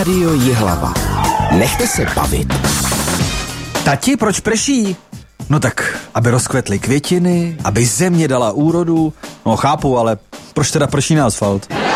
Rádio Jihlava. Nechte se bavit. Tati, proč prší? No tak, aby rozkvetly květiny, aby země dala úrodu. No chápu, ale proč teda prší na asfalt?